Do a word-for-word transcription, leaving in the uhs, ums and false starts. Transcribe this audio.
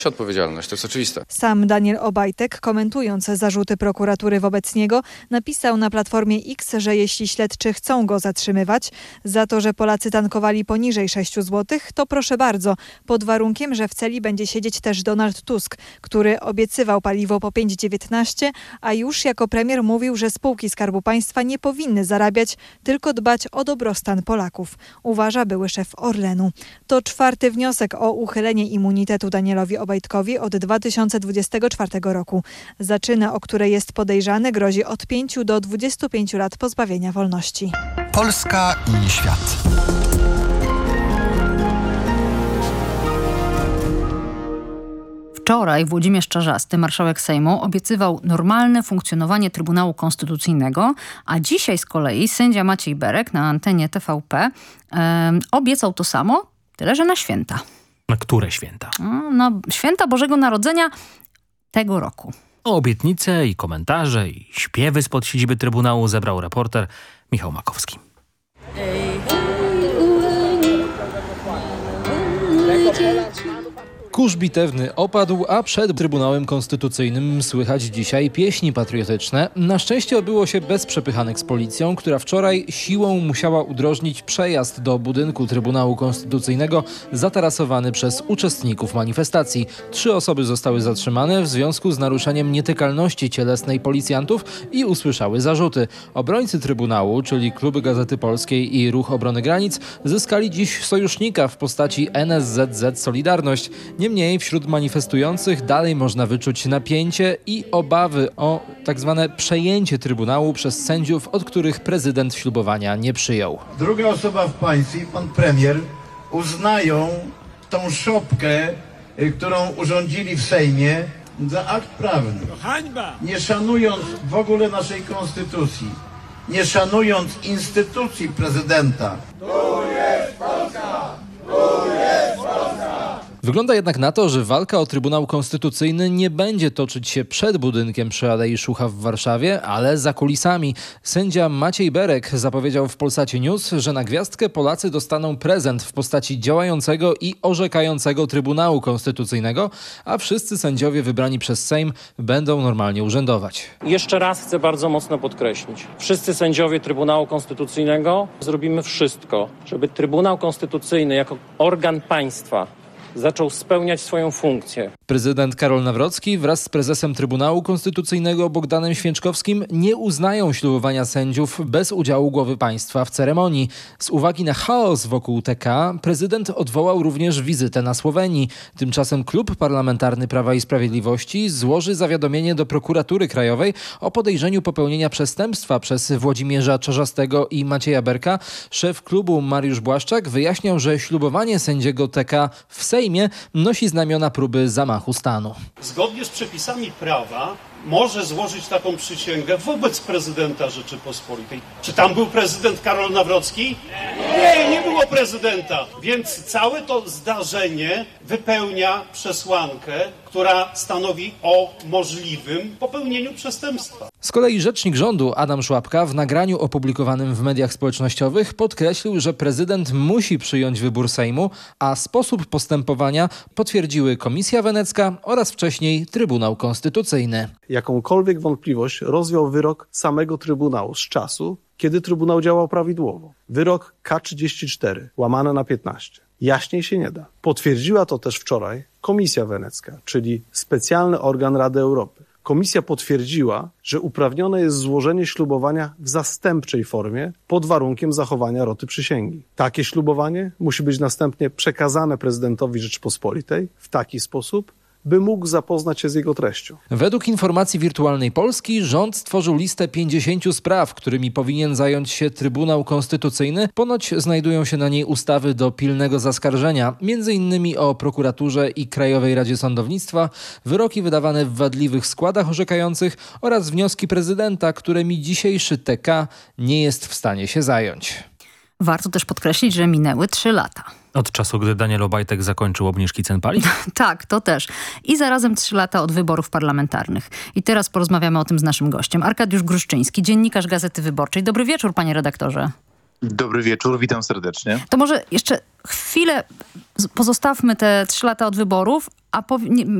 Odpowiedzialność, to jest oczywiste. Sam Daniel Obajtek, komentując zarzuty prokuratury wobec niego, napisał na Platformie X, że jeśli śledczy chcą go zatrzymywać za to, że Polacy tankowali poniżej sześć złotych, to proszę bardzo, pod warunkiem, że w celi będzie siedzieć też Donald Tusk, który obiecywał paliwo po pięć dziewiętnaście, a już jako premier mówił, że spółki Skarbu Państwa nie powinny zarabiać, tylko dbać o dobrostan Polaków, uważa były szef Orlenu. To czwarty wniosek o uchylenie immunitetu Danielowi Obajtkowi od dwa tysiące dwudziestego czwartego roku. Za czynę, o które jest podejrzany, grozi od pięciu do dwudziestu pięciu lat pozbawienia wolności. Polska i świat. Wczoraj Włodzimierz Czarzasty, marszałek Sejmu, obiecywał normalne funkcjonowanie Trybunału Konstytucyjnego, a dzisiaj z kolei sędzia Maciej Berek na antenie T V P e, obiecał to samo, tyle że na święta. Na które święta? No, na święta Bożego Narodzenia tego roku. O obietnice i komentarze i śpiewy spod siedziby Trybunału zebrał reporter Michał Makowski. Kurz bitewny opadł, a przed Trybunałem Konstytucyjnym słychać dzisiaj pieśni patriotyczne. Na szczęście odbyło się bez przepychanek z policją, która wczoraj siłą musiała udrożnić przejazd do budynku Trybunału Konstytucyjnego zatarasowany przez uczestników manifestacji. Trzy osoby zostały zatrzymane w związku z naruszeniem nietykalności cielesnej policjantów i usłyszały zarzuty. Obrońcy Trybunału, czyli Kluby Gazety Polskiej i Ruch Obrony Granic, zyskali dziś sojusznika w postaci N S Z Z Solidarność. Niemniej wśród manifestujących dalej można wyczuć napięcie i obawy o tak zwane przejęcie Trybunału przez sędziów, od których prezydent ślubowania nie przyjął. Druga osoba w państwie, pan premier, uznają tą szopkę, którą urządzili w Sejmie, za akt prawny. Nie szanując w ogóle naszej konstytucji, nie szanując instytucji prezydenta. Tu jest Polska! Tu jest Polska! Wygląda jednak na to, że walka o Trybunał Konstytucyjny nie będzie toczyć się przed budynkiem przy Alei Szucha w Warszawie, ale za kulisami. Sędzia Maciej Berek zapowiedział w Polsacie News, że na gwiazdkę Polacy dostaną prezent w postaci działającego i orzekającego Trybunału Konstytucyjnego, a wszyscy sędziowie wybrani przez Sejm będą normalnie urzędować. Jeszcze raz chcę bardzo mocno podkreślić. Wszyscy sędziowie Trybunału Konstytucyjnego zrobimy wszystko, żeby Trybunał Konstytucyjny jako organ państwa zaczął spełniać swoją funkcję. Prezydent Karol Nawrocki wraz z prezesem Trybunału Konstytucyjnego Bogdanem Święczkowskim nie uznają ślubowania sędziów bez udziału głowy państwa w ceremonii. Z uwagi na chaos wokół T K prezydent odwołał również wizytę na Słowenii. Tymczasem Klub Parlamentarny Prawa i Sprawiedliwości złoży zawiadomienie do Prokuratury Krajowej o podejrzeniu popełnienia przestępstwa przez Włodzimierza Czarzastego i Macieja Berka. Szef klubu Mariusz Błaszczak wyjaśniał, że ślubowanie sędziego T K w Sejmie nosi znamiona próby zamachu stanu. Zgodnie z przepisami prawa może złożyć taką przysięgę wobec prezydenta Rzeczypospolitej. Czy tam był prezydent Karol Nawrocki? Nie, nie było prezydenta. Więc całe to zdarzenie wypełnia przesłankę, która stanowi o możliwym popełnieniu przestępstwa. Z kolei rzecznik rządu Adam Szłapka w nagraniu opublikowanym w mediach społecznościowych podkreślił, że prezydent musi przyjąć wybór Sejmu, a sposób postępowania potwierdziły Komisja Wenecka oraz wcześniej Trybunał Konstytucyjny. Jakąkolwiek wątpliwość rozwiał wyrok samego Trybunału z czasu, kiedy Trybunał działał prawidłowo. Wyrok K trzydzieści cztery łamane na piętnaście. Jaśniej się nie da. Potwierdziła to też wczoraj Komisja Wenecka, czyli specjalny organ Rady Europy. Komisja potwierdziła, że uprawnione jest złożenie ślubowania w zastępczej formie pod warunkiem zachowania roty przysięgi. Takie ślubowanie musi być następnie przekazane prezydentowi Rzeczypospolitej w taki sposób, by mógł zapoznać się z jego treścią. Według informacji Wirtualnej Polski rząd stworzył listę pięćdziesięciu spraw, którymi powinien zająć się Trybunał Konstytucyjny. Ponoć znajdują się na niej ustawy do pilnego zaskarżenia, między innymi o prokuraturze i Krajowej Radzie Sądownictwa, wyroki wydawane w wadliwych składach orzekających oraz wnioski prezydenta, którymi dzisiejszy T K nie jest w stanie się zająć. Warto też podkreślić, że minęły trzy lata. Od czasu, gdy Daniel Obajtek zakończył obniżki cen paliw? Tak, to też. I zarazem trzy lata od wyborów parlamentarnych. I teraz porozmawiamy o tym z naszym gościem. Arkadiusz Gruszczyński, dziennikarz Gazety Wyborczej. Dobry wieczór, panie redaktorze. Dobry wieczór, witam serdecznie. To może jeszcze chwilę pozostawmy te trzy lata od wyborów, a powi- nie,